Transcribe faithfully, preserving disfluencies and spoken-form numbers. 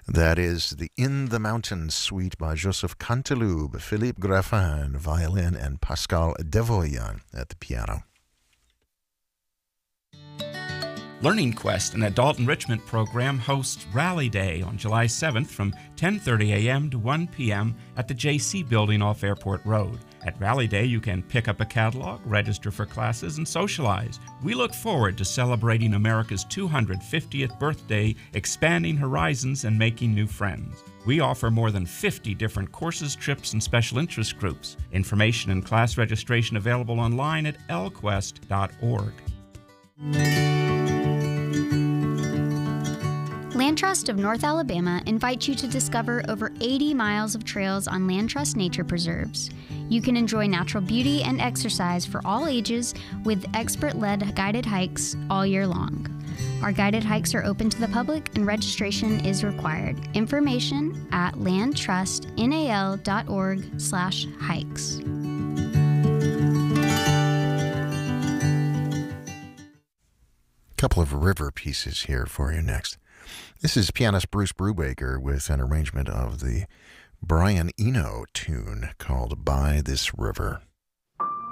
That is the In the Mountains suite by Joseph Canteloube, Philippe Graffin, violin, and Pascal Devoyan at the piano. Learning Quest, an adult enrichment program, hosts Rally Day on July seventh from ten thirty a.m. to one p.m. at the J C Building off Airport Road. At Rally Day, you can pick up a catalog, register for classes, and socialize. We look forward to celebrating America's two hundred fiftieth birthday, expanding horizons, and making new friends. We offer more than fifty different courses, trips, and special interest groups. Information and class registration available online at l quest dot org. Land Trust of North Alabama invites you to discover over eighty miles of trails on Land Trust Nature Preserves. You can enjoy natural beauty and exercise for all ages with expert-led guided hikes all year long. Our guided hikes are open to the public and registration is required. Information at landtrustnal.org slash hikes. Couple of river pieces here for you next. This is pianist Bruce Brubaker with an arrangement of the Brian Eno tune called By This River.